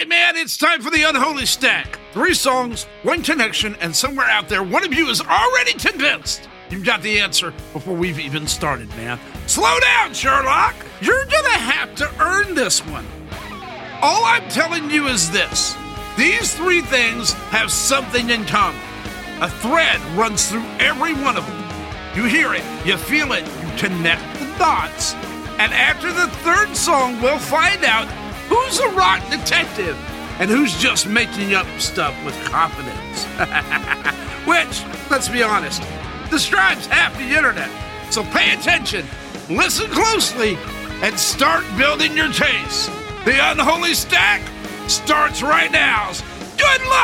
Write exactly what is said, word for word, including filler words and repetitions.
right, man, it's time for the Unholy Stack. Three songs, one connection, and somewhere out there, one of you is already convinced you've got the answer before we've even started, man. Slow down, Sherlock. You're gonna have to earn this one. All I'm telling you is this. These three things have something in common. A thread runs through every one of them. You hear it, you feel it, you connect the dots. And after the third song, we'll find out who's a rock detective and who's just making up stuff with confidence. Which, let's be honest, describes half the internet. So pay attention, listen closely, and start building your case. The Unholy Stack starts right now. Good luck!